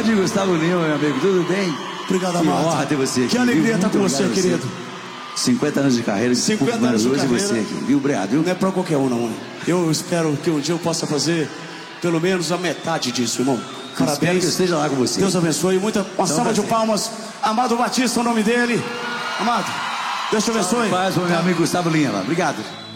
Grande Gustavo Lima, meu amigo, tudo bem? Obrigado, Amado. Que honra ter você aqui. Que alegria estar com você, querido. 50 anos de carreira, 50 anos de carreira. Você aqui, viu? Obrigado, viu? Não é pra qualquer um, não. Eu espero que um dia eu possa fazer pelo menos a metade disso, irmão. Parabéns. Espero que eu esteja lá com você. Deus abençoe. Uma salva de palmas. Amado Batista, o nome dele. Amado, Deus te abençoe. Paz, meu amigo Gustavo Lima. Obrigado.